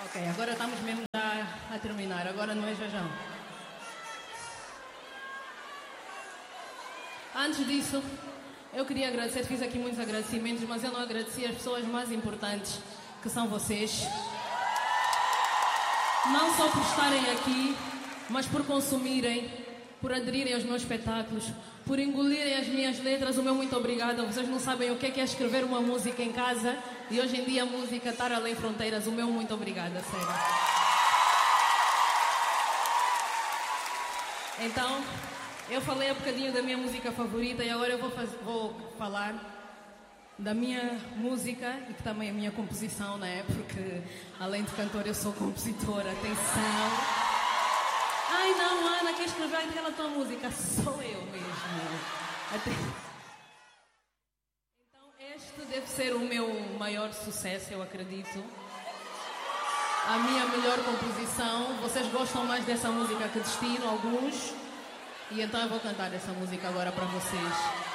Ok, agora estamos mesmo já a terminar. Agora não é Jajão. Antes disso, eu queria agradecer, fiz aqui muitos agradecimentos, mas eu não agradeci as pessoas mais importantes, que são vocês. Não só por estarem aqui, mas por consumirem, por aderirem aos meus espetáculos, por engolirem as minhas letras. O meu muito obrigada. Vocês não sabem o que é escrever uma música em casa e hoje em dia a música estar além fronteiras. O meu muito obrigada, sério. Então, eu falei há bocadinho da minha música favorita e agora eu vou falar da minha música e que também é a minha composição, né? Porque além de cantora eu sou compositora. Atenção! Ai não, Ana, quem escreveu aquela tua música? Sou eu mesmo. Então este deve ser o meu maior sucesso, eu acredito. A minha melhor composição. Vocês gostam mais dessa música que Destino, alguns? E então eu vou cantar essa música agora para vocês.